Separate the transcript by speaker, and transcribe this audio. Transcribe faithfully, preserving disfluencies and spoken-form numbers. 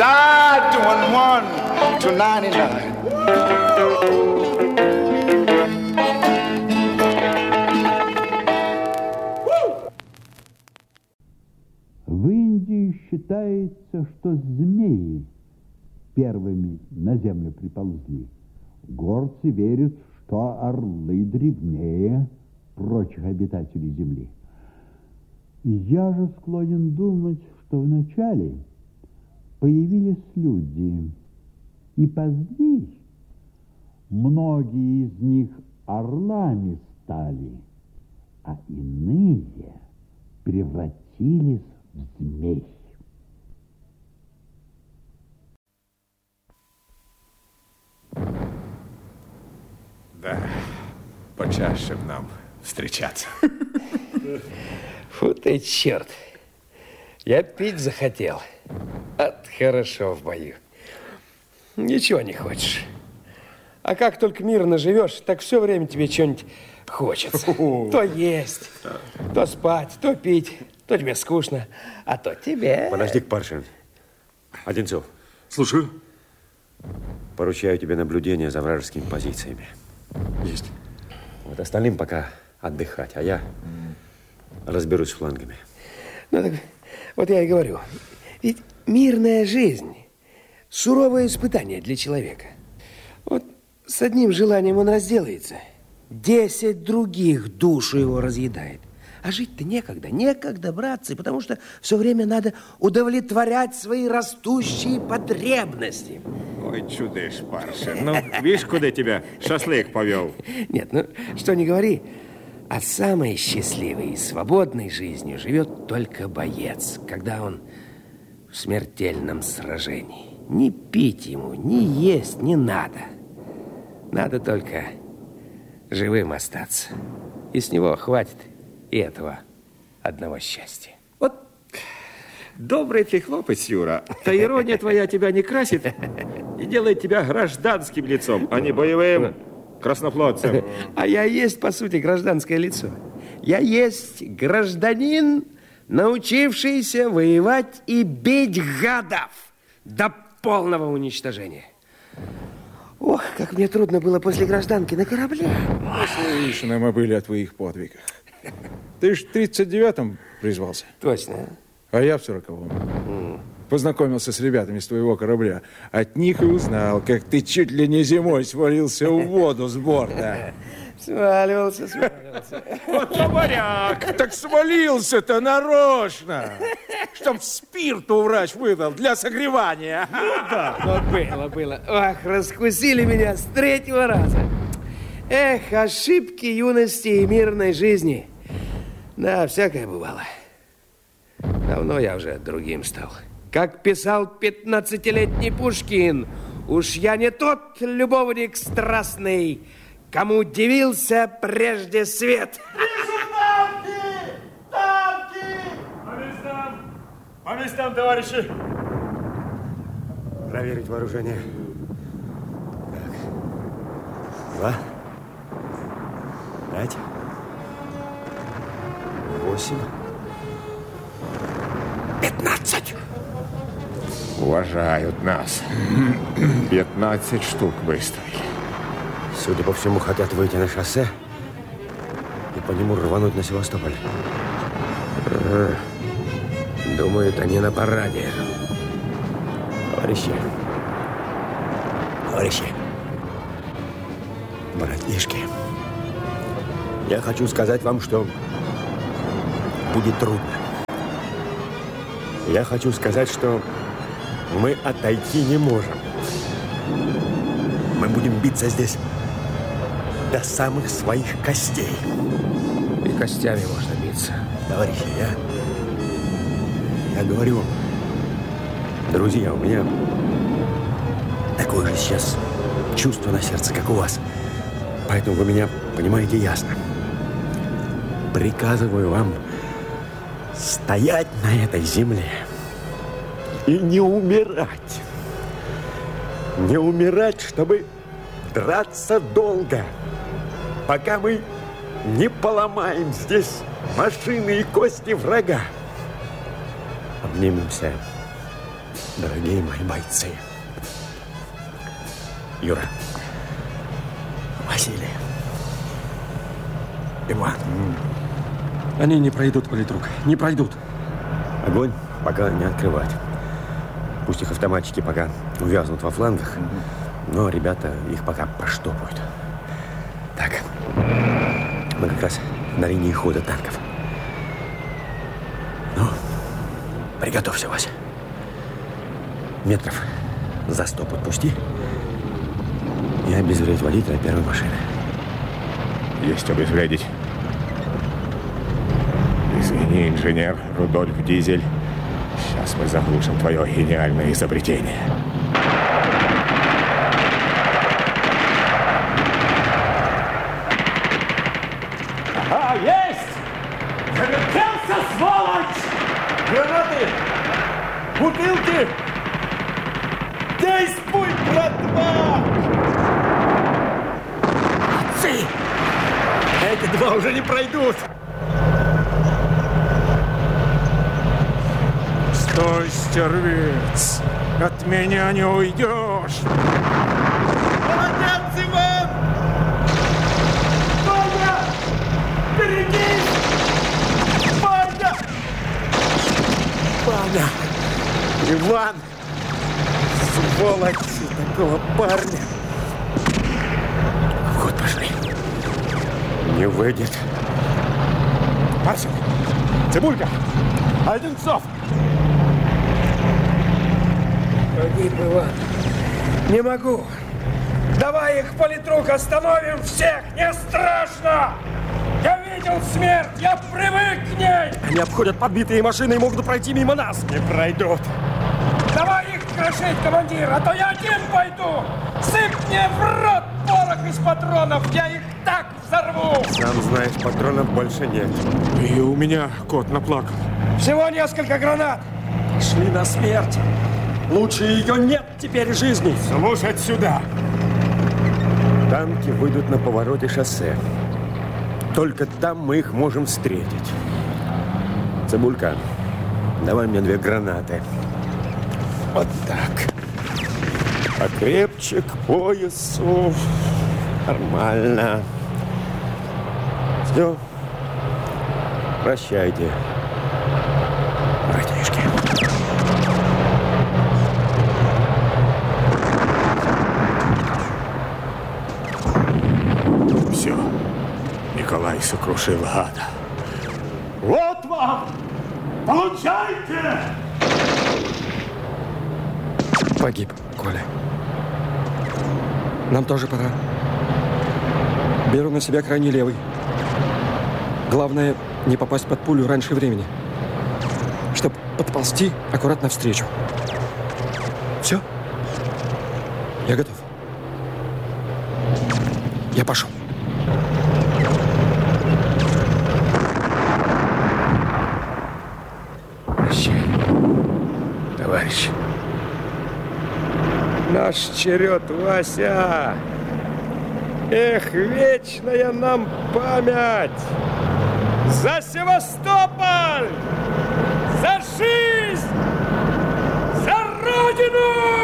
Speaker 1: died doing one to ninety-nine.
Speaker 2: В Индии считается, что змеи первыми на землю приползли. Горцы верят, что орлы древнее прочих обитателей земли. Я же склонен думать, что вначале появились люди, и позднее многие из них орлами стали, а иные превратились в змей.
Speaker 3: Да, почаще б нам встречаться.
Speaker 4: Фу ты, черт. Я пить захотел. От хорошо в бою. Ничего не хочешь. А как только мирно живешь, так все время тебе что-нибудь хочется. То есть, то спать, то пить, то тебе скучно, а то тебе...
Speaker 5: Подожди-ка, Паршин. Одинцов.
Speaker 6: Слушаю.
Speaker 5: Поручаю тебе наблюдение за вражескими позициями.
Speaker 6: Есть.
Speaker 5: Вот остальным пока отдыхать, а я разберусь с флангами.
Speaker 4: Ну так, вот я и говорю. Ведь мирная жизнь – суровое испытание для человека. Вот с одним желанием он разделается, десять других душу его разъедает. А жить-то некогда, некогда, братцы, потому что все время надо удовлетворять свои растущие потребности.
Speaker 3: Ой, чудишь, Паршин. Ну, видишь, куда тебя шашлык повел?
Speaker 4: Нет, ну, что не говори, а самой счастливой и свободной жизнью живет только боец, когда он в смертельном сражении. Ни пить ему, ни есть не надо. Надо только живым остаться. И с него хватит и этого одного счастья.
Speaker 3: Вот добрый ты хлопец, Юра. Та ирония твоя тебя не красит и делает тебя гражданским лицом, а не боевым краснофлотцем.
Speaker 4: А я есть, по сути, гражданское лицо. Я есть гражданин, научившийся воевать и бить гадов до полного уничтожения. Ох, как мне трудно было после гражданки на корабле.
Speaker 6: Слышно мы были о твоих подвигах. Ты ж в тридцать девятом призвался.
Speaker 4: Точно.
Speaker 6: А я в сороковом. Mm. Познакомился с ребятами с твоего корабля. От них и узнал, как ты чуть ли не зимой свалился в воду с борта.
Speaker 4: Сваливался, сваливался.
Speaker 6: Вот моряк, так свалился-то нарочно, чтоб спирту врач выдал для согревания.
Speaker 4: Ну да. Ну было, было. Ах, раскусили меня с третьего раза. Эх, ошибки юности и мирной жизни. Да, всякое бывало. Давно я уже другим стал. Как писал пятнадцатилетний Пушкин, уж я не тот любовник страстный, кому дивился прежде свет.
Speaker 7: Танки! Танки! По местам! По местам, товарищи!
Speaker 5: Проверить вооружение. Так. Два. Пять. Восемь.
Speaker 3: Пятнадцать. Уважают нас. Пятнадцать штук выставили.
Speaker 5: Судя по всему, хотят выйти на шоссе и по нему рвануть на Севастополь.
Speaker 4: А, думают, они на параде.
Speaker 5: Товарищи. Товарищи. Братишки. Я хочу сказать вам, что будет трудно. Я хочу сказать, что мы отойти не можем. Мы будем биться здесь до самых своих костей.
Speaker 4: И костями можно биться.
Speaker 5: Товарищи, я... Я говорю, друзья, у меня такое же сейчас чувство на сердце, как у вас. Поэтому вы меня понимаете ясно. Приказываю вам стоять на этой земле и не умирать. Не умирать, чтобы драться долго, пока мы не поломаем здесь машины и кости врага. Обнимемся Дорогие мои бойцы. Юра. Василий. Иван.
Speaker 8: Они не пройдут, политрук, не пройдут.
Speaker 5: Огонь пока не открывать. Пусть их автоматчики пока увязнут во флангах, но ребята их пока поштопают. Так, мы как раз на линии хода танков. Ну, приготовься, Вася. Метров за сто подпусти и обезвредить водителя первой машины.
Speaker 3: Есть обезвредить. Извини, инженер Рудольф Дизель. Сейчас мы заглушим твое гениальное изобретение.
Speaker 7: Ага, есть! Завертелся, сволочь! Гранаты! Бутылки! Действуй, братва!
Speaker 5: Отцы! Эти два уже не пройдут!
Speaker 6: Стой, стервец! От меня не уйдешь!
Speaker 7: Молодец, Иван! Ваня! Берегись! Ваня!
Speaker 5: Ваня! Иван! Сволочь такого парня! В ход пошли. Не выйдет.
Speaker 3: Марсик! Цибулька! Одинцов!
Speaker 4: Погиб Иван. Не могу. Давай их, политрук, остановим всех! Не страшно! Я видел смерть! Я привык к ней!
Speaker 8: Они обходят подбитые машины и могут пройти мимо нас.
Speaker 3: Не пройдут.
Speaker 4: Давай их крошить, командир, а то я один пойду! Сыпь мне в рот порох из патронов! Я их так взорву!
Speaker 5: Сам знаешь, патронов больше нет.
Speaker 6: И у меня кот наплакал.
Speaker 4: Всего несколько гранат!
Speaker 8: Шли на смерть. Лучше ее нет теперь жизни.
Speaker 3: Слушать сюда.
Speaker 5: Танки выйдут на повороте шоссе. Только там мы их можем встретить. Цибулька, давай мне две гранаты. Вот так. Покрепче к поясу. Нормально. Все. Прощайте, братишки.
Speaker 3: Все. Николай сокрушил ада.
Speaker 7: Вот вам! Получайте!
Speaker 8: Погиб, Коля. Нам тоже пора. Беру на себя крайний левый. Главное, не попасть под пулю раньше времени. Чтоб подползти аккуратно навстречу. Все? Я готов. Я пошел.
Speaker 4: Прощай, товарищ. Наш черед, Вася. Эх, вечная нам память. За Севастополь! За жизнь! За Родину!